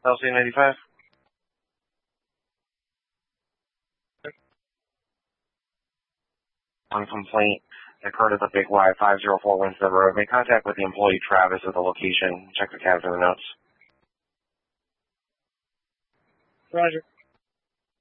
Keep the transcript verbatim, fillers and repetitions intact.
L C ninety-five. On complaint occurred at the Big Y, five oh four Winston Road. Make contact with the employee Travis at the location. Check the cab for the notes. Roger.